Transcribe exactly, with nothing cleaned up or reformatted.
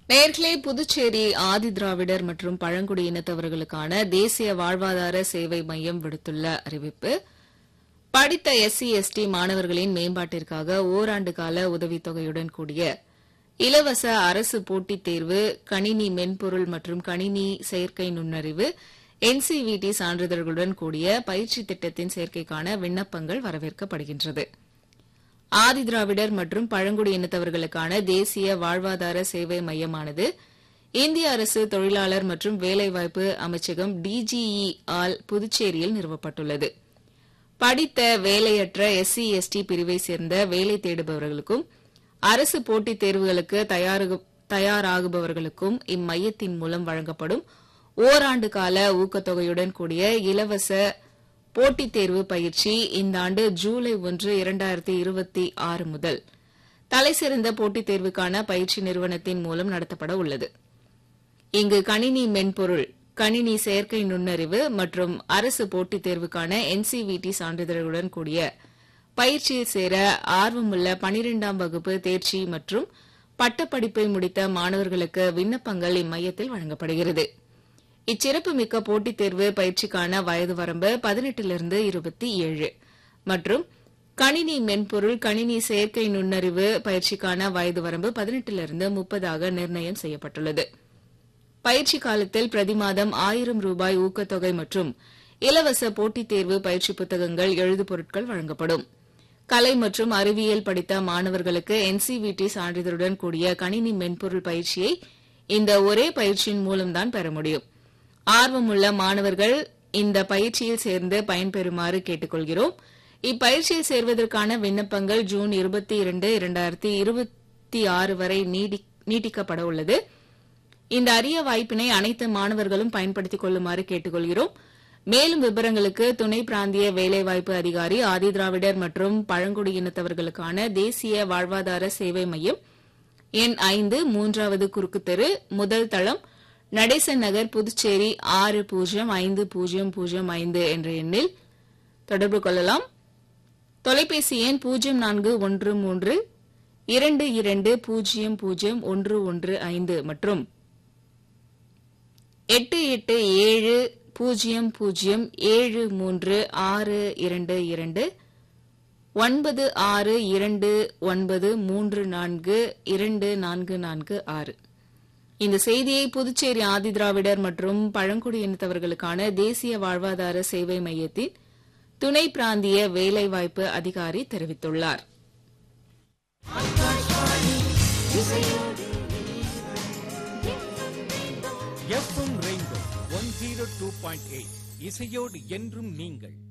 நேர்களே, புதுச்சேரி ஆதிதிராவிடர் மற்றும் பழங்குடியினத்தவர்களுக்கான தேசிய வாழ்வாதார சேவை மையம் விடுத்துள்ள அறிவிப்பு: படித்த எஸ்சி எஸ்டி மாணவர்களின் மேம்பாட்டிற்காக ஓராண்டு கால உதவித்தொகையுடன் கூடிய இலவச அரசு போட்டித் தேர்வு, கணினி மென்பொருள் மற்றும் கணினி செயற்கை நுண்ணறிவு, என்சிவிடி சான்றிதழ்களுடன் கூடிய பயிற்சி திட்டத்தின் சேர்க்கைக்கான விண்ணப்பங்கள் வரவேற்கப்படுகின்றது. ஆதிதிராவிடர் மற்றும் பழங்குடியினத்தவர்களுக்கான தேசிய வாழ்வாதார சேவை மையமானது இந்திய அரசு தொழிலாளர் மற்றும் வேலைவாய்ப்பு அமைச்சகம் டிஜிஇ ஆல் புதுச்சேரியில் நிறுவப்பட்டுள்ளது. படித்த வேலையற்ற எஸ்சி எஸ்டி பிரிவை சேர்ந்த வேலை தேடுபவர்களுக்கும் அரசு போட்டித் தேர்வுகளுக்கு தயாராகுபவர்களுக்கும் இம்மையத்தின் மூலம் வழங்கப்படும் ஓராண்டு கால ஊக்கத்தொகையுடன் கூடிய இலவச போட்டித் தேர்வு பயிற்சி இந்த ஆண்டு ஜூலை ஒன்று இரண்டாயிரத்தி இருபத்தி ஆறு முதல் தலைசிறந்த போட்டித் தேர்வுக்கான பயிற்சி நிறுவனத்தின் மூலம் நடத்தப்பட உள்ளது. இங்கு கணினி மென்பொருள், கணினி செயற்கை நுண்ணறிவு மற்றும் அரசு போட்டித் தேர்வுக்கான என்சிவிடி சான்றிதழ்களுடன் கூடிய பயிற்சியில் சேர ஆர்வமுள்ள பனிரெண்டாம் வகுப்பு தேர்ச்சி மற்றும் பட்டப்படிப்பை முடித்த மாணவர்களுக்கு விண்ணப்பங்கள் இம்மையத்தில் வழங்கப்படுகிறது. இச்சிறப்புமிக்க போட்டித் தேர்வு பயிற்சிக்கான வயது வரம்பு பதினெட்டிலிருந்து இருபத்தி ஏழு மற்றும் கணினி மென்பொருள், கணினி செயற்கை நுண்ணறிவு பயிற்சிக்கான வயது வரம்பு பதினெட்டிலிருந்து முப்பதாக நிர்ணயம் செய்யப்பட்டுள்ளது. பயிற்சி காலத்தில் பிரதி மாதம் ஆயிரம் ரூபாய் ஊக்கத்தொகை மற்றும் இலவச போட்டித் தேர்வு பயிற்சி புத்தகங்கள், எழுது பொருட்கள் வழங்கப்படும். கலை மற்றும் அறிவியல் படித்த மாணவர்களுக்கு என்சிவிடி சான்றிதழுடன் கூடிய கணினி மென்பொருள் பயிற்சியை இந்த ஒரே பயிற்சியின் மூலம்தான் பெற முடியும். ஆர்வமுள்ள மாணவர்கள் இந்த பயிற்சியில் சேர்ந்து பயன்பெறுமாறு கேட்டுக் கொள்கிறோம். இப்பயிற்சியில் சேர்வதற்கான விண்ணப்பங்கள் ஜூன் இருபத்தி இரண்டு இரண்டாயிரத்தி இருபத்தி ஆறு வரை நீட்டிக்கப்பட உள்ளது. இந்த அரிய வாய்ப்பினை அனைத்து மாணவர்களும் பயன்படுத்திக் கொள்ளுமாறு கேட்டுக் கொள்கிறோம். மேலும் விவரங்களுக்கு துணை பிராந்திய வேலைவாய்ப்பு அதிகாரி, ஆதிதிராவிடர் மற்றும் பழங்குடியினத்தவர்களுக்கான தேசிய வாழ்வாதார சேவை மையம், எண் ஐந்து, மூன்றாவது குறுக்கு தெரு, முதல் தளம், நடேசன் நகர், புதுச்சேரி ஆறு பூஜ்ஜியம் ஐந்து பூஜ்ஜியம் பூஜ்ஜியம் ஐந்து என்ற எண்ணில் தொடர்பு கொள்ளலாம். தொலைபேசி எண் பூஜ்ஜியம் நான்கு ஒன்று மூன்று இரண்டு இரண்டு பூஜ்ஜியம் பூஜ்ஜியம் ஒன்று ஒன்று ஐந்து மற்றும் எட்டு எட்டு ஏழு பூஜ்ஜியம் பூஜ்ஜியம் ஏழு மூன்று ஆறு இரண்டு இரண்டு ஒன்பது ஆறு இரண்டு ஒன்பது மூன்று நான்கு இரண்டு நான்கு நான்கு ஆறு. இந்த செய்தியை புதுச்சேரி ஆதிதிராவிடர் மற்றும் பழங்குடியினத்தவர்களுக்கான தேசிய வாழ்வாதார சேவை மையத்தின் துணை பிராந்திய வேலைவாய்ப்பு அதிகாரி தெரிவித்துள்ளார். FM rainbow one zero two point eight இசையோடு என்றும் நீங்கள்.